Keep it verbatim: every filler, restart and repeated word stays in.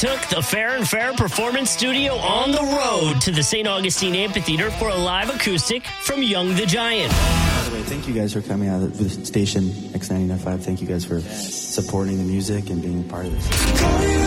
took the Fair and Fair Performance Studio on the road to the Saint Augustine Amphitheater for a live acoustic from Young the Giant. By the way, thank you guys for coming out of the station X ninety-nine point five. Thank you guys for supporting the music and being a part of this.